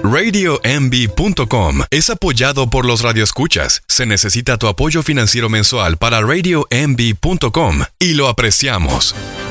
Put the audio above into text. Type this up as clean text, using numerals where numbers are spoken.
RadioMB.com es apoyado por los radioescuchas. Se necesita tu apoyo financiero mensual para RadioMB.com y lo apreciamos.